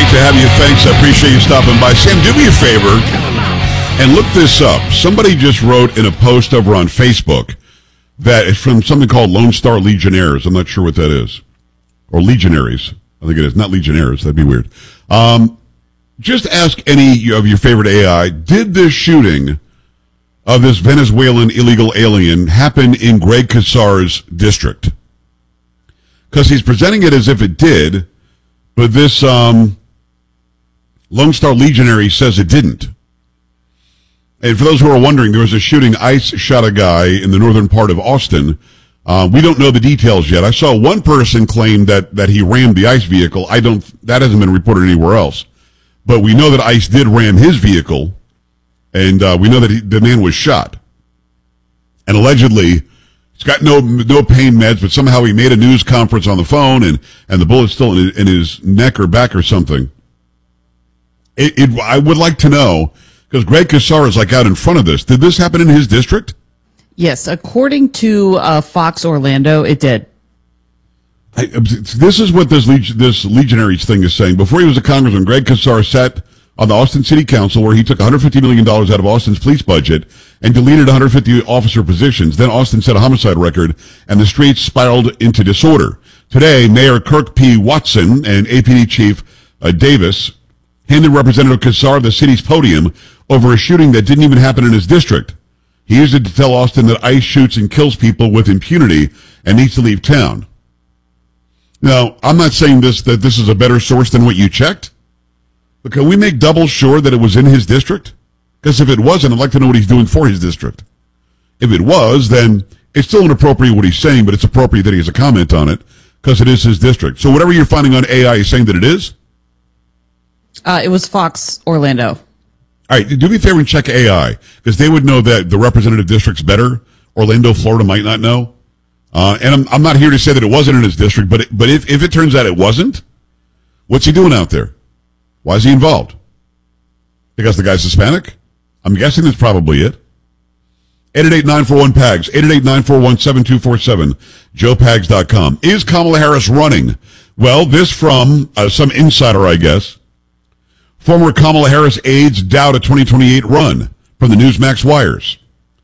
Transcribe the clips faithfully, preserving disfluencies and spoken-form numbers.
great to have you. Thanks. I appreciate you stopping by. Sam, do me a favor and look this up. Somebody just wrote in a post over on Facebook that it's from something called Lone Star Legionnaires. I'm not sure what that is. Or Legionaries. I think it is. Not Legionnaires. That'd be weird. Um, just ask any of your favorite A I, did this shooting of this Venezuelan illegal alien happen in Greg Casar's district? Because he's presenting it as if it did, but this um, Lone Star Legionary says it didn't. And for those who are wondering, there was a shooting. ICE shot a guy in the northern part of Austin. Uh, we don't know the details yet. I saw one person claim that, that he rammed the ICE vehicle. I don't. That hasn't been reported anywhere else. But we know that ICE did ram his vehicle, and uh, we know that he, the man was shot. And allegedly, he's got no no pain meds, but somehow he made a news conference on the phone, and, and the bullet's still in his, in his neck or back or something. It, it, I would like to know, because Greg Casar is like out in front of this. Did this happen in his district? Yes, according to uh, Fox Orlando, it did. I, this is what this leg, this Legionaries thing is saying. Before he was a congressman, Greg Casar sat on the Austin City Council, where he took one hundred fifty million dollars out of Austin's police budget and deleted one hundred fifty officer positions. Then Austin set a homicide record, and the streets spiraled into disorder. Today, Mayor Kirk P. Watson and A P D Chief uh, Davis handed Representative Casar the city's podium over a shooting that didn't even happen in his district. He used it to tell Austin that ICE shoots and kills people with impunity and needs to leave town. Now, I'm not saying this that this is a better source than what you checked, but can we make double sure that it was in his district? Because if it wasn't, I'd like to know what he's doing for his district. If it was, then it's still inappropriate what he's saying, but it's appropriate that he has a comment on it because it is his district. So whatever you're finding on A I is saying that it is? Uh, it was Fox Orlando. All right, do me a favor and check A I, because they would know that the representative district's better. Orlando, Florida might not know. Uh, and I'm, I'm not here to say that it wasn't in his district, but it, but if, if it turns out it wasn't, what's he doing out there? Why is he involved? Because the guy's Hispanic? I'm guessing that's probably it. eight eight eight, nine four one, P A G S, eight eight eight, nine four one, seven two four seven, joe pags dot com. Is Kamala Harris running? Well, this from uh, some insider, I guess. Former Kamala Harris aides doubt a twenty twenty-eight run from the Newsmax wires.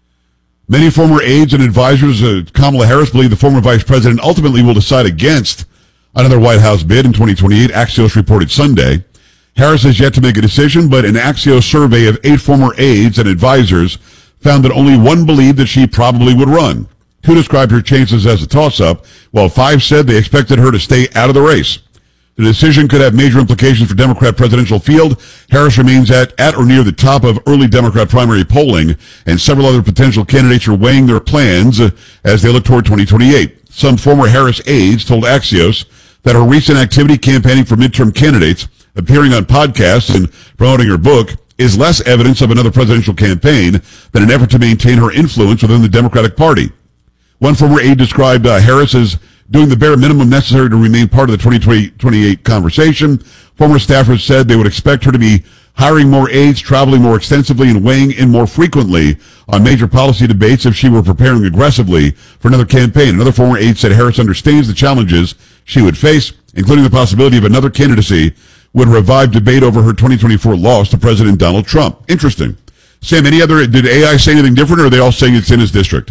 Many former aides and advisors of Kamala Harris believe the former vice president ultimately will decide against another White House bid in twenty twenty-eight, Axios reported Sunday. Harris has yet to make a decision, but an Axios survey of eight former aides and advisors found that only one believed that she probably would run. Two described her chances as a toss-up, while five said they expected her to stay out of the race. The decision could have major implications for Democrat presidential field. Harris remains at, at or near the top of early Democrat primary polling, and several other potential candidates are weighing their plans uh, as they look toward twenty twenty-eight. Some former Harris aides told Axios that her recent activity campaigning for midterm candidates, appearing on podcasts, and promoting her book is less evidence of another presidential campaign than an effort to maintain her influence within the Democratic Party. One former aide described uh, Harris as doing the bare minimum necessary to remain part of the twenty twenty-eight conversation. Former staffers said they would expect her to be hiring more aides, traveling more extensively, and weighing in more frequently on major policy debates if she were preparing aggressively for another campaign. Another former aide said Harris understands the challenges she would face, including the possibility of another candidacy would revive debate over her twenty twenty-four loss to President Donald Trump. Interesting. Sam, any other, did A I say anything different, or are they all saying it's in his district?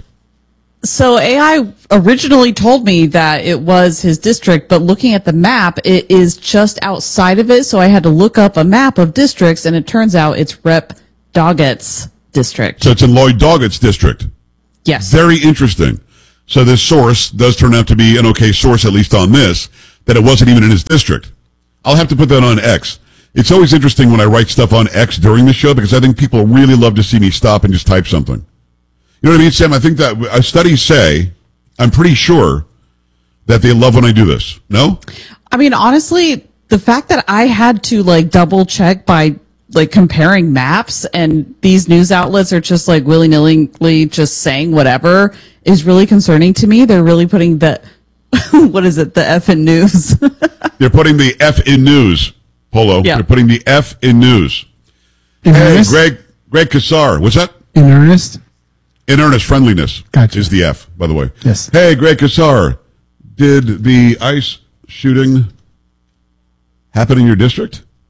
So A I originally told me that it was his district, but looking at the map, it is just outside of it. So I had to look up a map of districts, and it turns out it's Rep Doggett's district. So it's in Lloyd Doggett's district. Yes. Very interesting. So this source does turn out to be an okay source, at least on this, that it wasn't even in his district. I'll have to put that on X. It's always interesting when I write stuff on X during the show, because I think people really love to see me stop and just type something. You know what I mean, Sam? I think that uh, studies say, I'm pretty sure, that they love when I do this. No? I mean, honestly, the fact that I had to, like, double check by, like, comparing maps, and these news outlets are just, like, willy-nilly just saying whatever is really concerning to me. They're really putting the, what is it, the F in news. They're putting the F in news, Polo. Yeah. They're putting the F in news. In hey, earnest? Greg, Greg Casar. What's that? In earnest? In earnest, friendliness Gotcha. is the F, by the way. Yes. Hey, Greg Casar, did the ICE shooting happen in your district?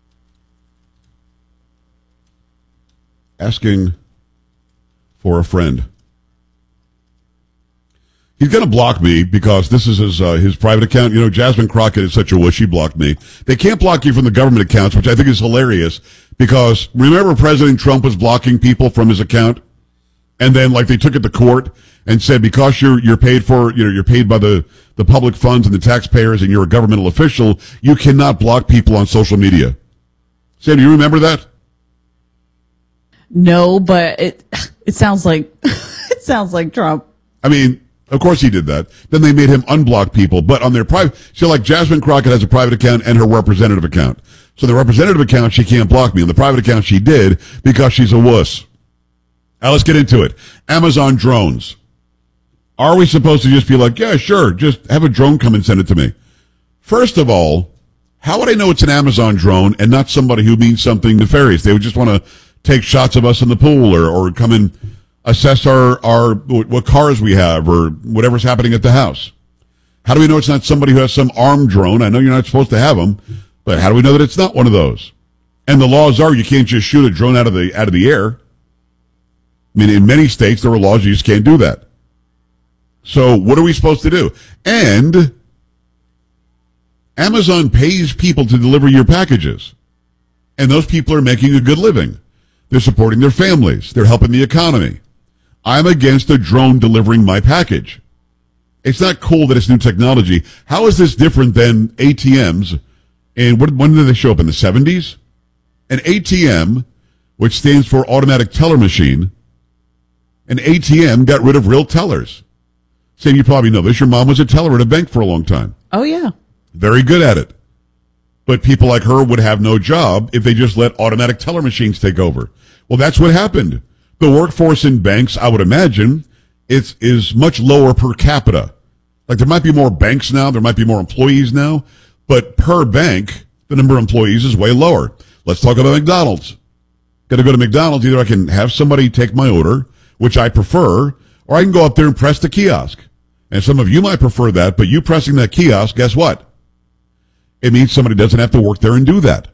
asking for a friend. He's going to block me because this is his uh, his private account. You know, Jasmine Crockett is such a wuss. She blocked me. They can't block you from the government accounts, which I think is hilarious because remember President Trump was blocking people from his account? And then, like, they took it to court and said because you're you're paid for, you know, you're paid by the, the public funds and the taxpayers and you're a governmental official, you cannot block people on social media. Sam, do you remember that? No, but it it sounds like it sounds like Trump. I mean, of course he did that. Then they made him unblock people, but on their private, so like Jasmine Crockett has a private account and her representative account. So the representative account, she can't block me. On the private account, she did because she's a wuss. Now let's get into it. Amazon drones. Are we supposed to just be like, yeah, sure, just have a drone come and send it to me? First of all, how would I know it's an Amazon drone and not somebody who means something nefarious? They would just want to take shots of us in the pool or, or come and assess our, our what cars we have or whatever's happening at the house. How do we know it's not somebody who has some armed drone? I know you're not supposed to have them, but how do we know that it's not one of those? And the laws are you can't just shoot a drone out of the out of the air. I mean, in many states there are laws you just can't do that. So what are we supposed to do? And Amazon pays people to deliver your packages, and those people are making a good living. They're supporting their families. They're helping the economy. I'm against a drone delivering my package. It's not cool that it's new technology. How is this different than A T Ms? And what, when did they show up? In the seventies? An A T M, which stands for automatic teller machine, an A T M got rid of real tellers. Sam, you probably know this. Your mom was a teller at a bank for a long time. Oh, yeah. Very good at it. But people like her would have no job if they just let automatic teller machines take over. Well, that's what happened. The workforce in banks, I would imagine, is, is much lower per capita. Like there might be more banks now, there might be more employees now, but per bank, the number of employees is way lower. Let's talk about McDonald's. Got to go to McDonald's. Either I can have somebody take my order, which I prefer, or I can go up there and press the kiosk. And some of you might prefer that, but you pressing that kiosk, guess what? It means somebody doesn't have to work there and do that.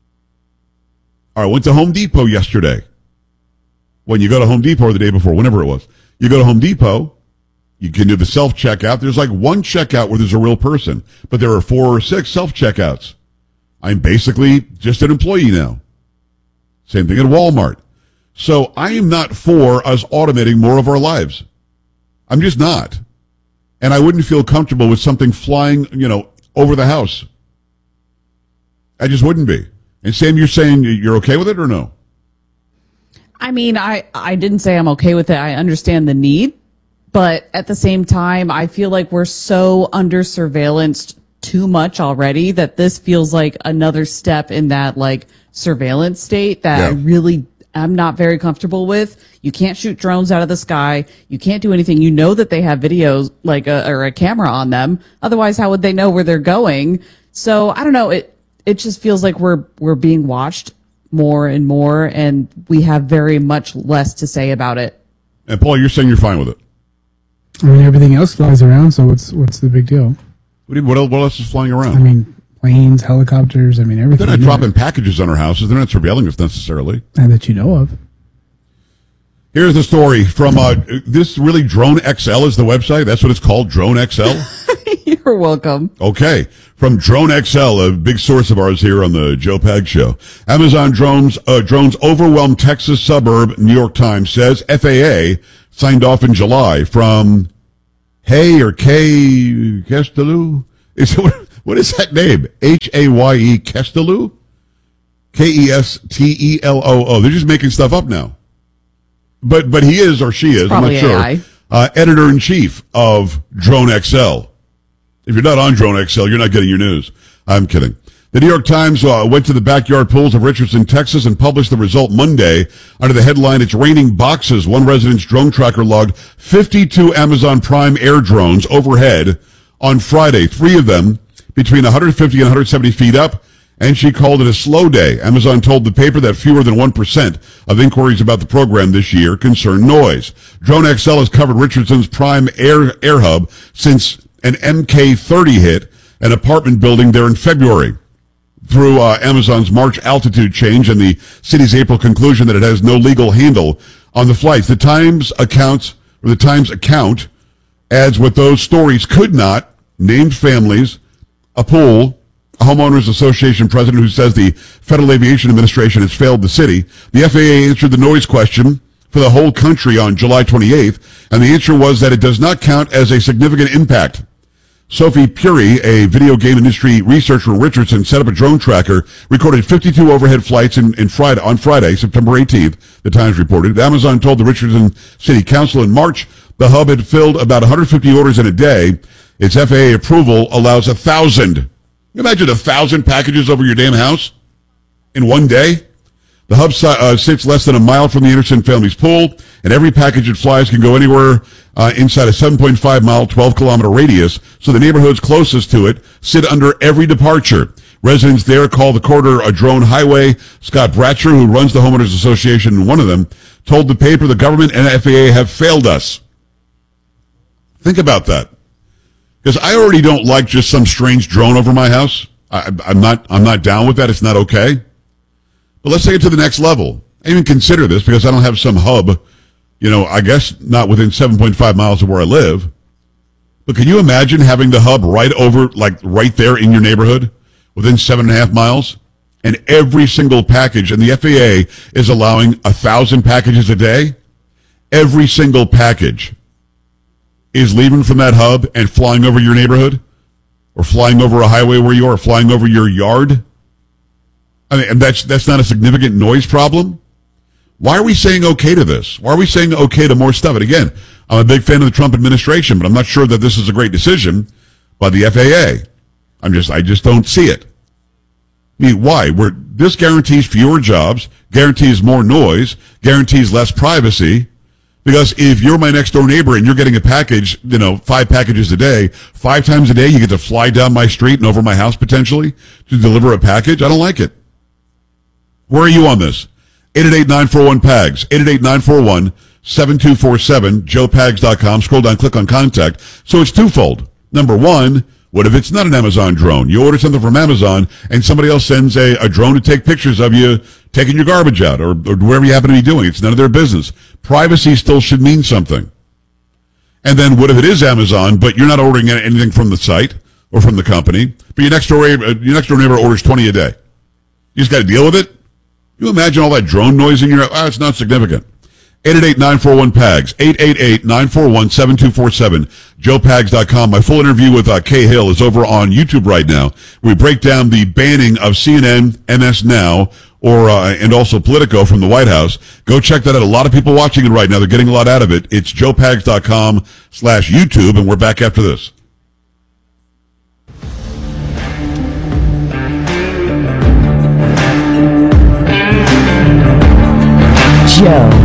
I went to Home Depot yesterday. When you go to Home Depot or the day before, whenever it was, you go to Home Depot, you can do the self-checkout. There's like one checkout where there's a real person, but there are four or six self-checkouts. I'm basically just an employee now. Same thing at Walmart. So I am not for us automating more of our lives. I'm just not. And I wouldn't feel comfortable with something flying, you know, over the house. I just wouldn't be. And Sam, you're saying you're okay with it or no? I mean, I, I didn't say I'm okay with it. I understand the need. But at the same time, I feel like we're so under surveillance too much already that this feels like another step in that like surveillance state that Yeah. I really I'm not very comfortable with. You can't shoot drones out of the sky. You can't do anything. You know that they have videos like a, or a camera on them. Otherwise, how would they know where they're going? So I don't know. It it just feels like we're we're being watched more and more, and we have very much less to say about it. And Paul, you're saying you're fine with it. I mean, everything else flies around, so what's what's the big deal? What, do you, what, else, what else is flying around? I mean, planes, helicopters, I mean, everything. They're not dropping packages on our houses. They're not surveilling us necessarily. And that you know of. Here's the story from, uh, this really Drone X L is the website. That's what it's called, Drone X L. You're welcome. Okay. From Drone X L, a big source of ours here on the Joe Pag Show. Amazon drones, uh, drones overwhelm Texas suburb, New York Times says. F A A signed off in July from Hay or K Kestelou. Is it, what is that name? H A Y E Kestelou? K E S T E L O O. They're just making stuff up now. But but he is, or she is, I'm not Probably sure, A I. uh, editor-in-chief of Drone X L. If you're not on Drone X L, you're not getting your news. I'm kidding. The New York Times uh, went to the backyard pools of Richardson, Texas, and published the result Monday under the headline, "It's raining boxes." One resident's drone tracker logged fifty-two Amazon Prime Air drones overhead on Friday, three of them between one hundred fifty and one hundred seventy feet up, and she called it a slow day. Amazon told the paper that fewer than one percent of inquiries about the program this year concern noise. Drone X L has covered Richardson's Prime Air, Air Hub since an M K thirty hit an apartment building there in February. through uh, Amazon's March altitude change and the city's April conclusion that it has no legal handle on the flights. The Times accounts, or the Times account adds what those stories could not, named families, a pool, a homeowners association president who says the Federal Aviation Administration has failed the city. The F A A answered the noise question for the whole country on July twenty-eighth, and the answer was that it does not count as a significant impact. Sophie Puri, a video game industry researcher in Richardson, set up a drone tracker, recorded fifty-two overhead flights in, in Friday, on Friday, September eighteenth, the Times reported. Amazon told the Richardson City Council in March the hub had filled about one hundred fifty orders in a day. Its F A A approval allows a thousand. Imagine a thousand packages over your damn house in one day. The hub uh, sits less than a mile from the Anderson family's pool, and every package it flies can go anywhere uh, inside a seven point five mile, twelve kilometer radius, so the neighborhoods closest to it sit under every departure. Residents there call the corridor a drone highway. Scott Bratcher, who runs the Homeowners Association, one of them, told the paper the government and F A A have failed us. Think about that. Because I already don't like just some strange drone over my house. I, I'm not I'm not down with that. It's not okay. But let's take it to the next level. I even consider this because I don't have some hub, you know, I guess not within seven point five miles of where I live. But can you imagine having the hub right over, like right there in your neighborhood, within seven and a half miles? And every single package, and the F A A is allowing a thousand packages a day. Every single package is leaving from that hub and flying over your neighborhood, or flying over a highway where you are, or flying over your yard. I mean, and that's that's not a significant noise problem. Why are we saying okay to this? Why are we saying okay to more stuff? And again, I'm a big fan of the Trump administration, but I'm not sure that this is a great decision by the F A A. I'm just I just don't see it. I mean, why? We're, this guarantees fewer jobs, guarantees more noise, guarantees less privacy. Because if you're my next door neighbor and you're getting a package, you know, five packages a day, five times a day you get to fly down my street and over my house potentially to deliver a package, I don't like it. Where are you on this? eight eight eight, nine four one, P A G S, eight eight eight, nine four one, seven two four seven, joe pags dot com. Scroll down, click on contact. So it's twofold. Number one, what if it's not an Amazon drone? You order something from Amazon and somebody else sends a, a drone to take pictures of you taking your garbage out or, or wherever you happen to be doing. It's none of their business. Privacy still should mean something. And then what if it is Amazon, but you're not ordering anything from the site or from the company, but your next door, your next door neighbor orders twenty a day? You just got to deal with it? You imagine all that drone noise in your house? Oh, it's not significant. eight eight eight, nine four one, P A G S, eight eight eight, nine four one, seven two four seven, joe pags dot com. My full interview with uh, Kay Hill is over on YouTube right now. We break down the banning of C N N, M S Now, or uh, and also Politico from the White House. Go check that out. A lot of people watching it right now. They're getting a lot out of it. It's joe pags dot com slash YouTube, and we're back after this. Joe